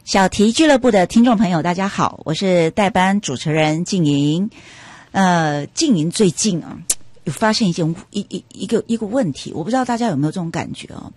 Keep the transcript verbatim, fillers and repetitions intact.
小题俱乐部的听众朋友，大家好，我是代班主持人静莹。呃，静莹最近啊，有发现一件一一一个一个问题，我不知道大家有没有这种感觉哦。